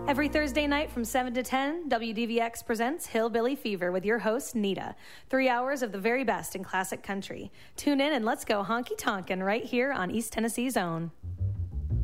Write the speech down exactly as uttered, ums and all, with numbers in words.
Every Thursday night from seven to ten, W D V X presents Hillbilly Fever with your host, Nita. Three hours of the very best in classic country. Tune in and let's go honky-tonkin' right here on East Tennessee's own.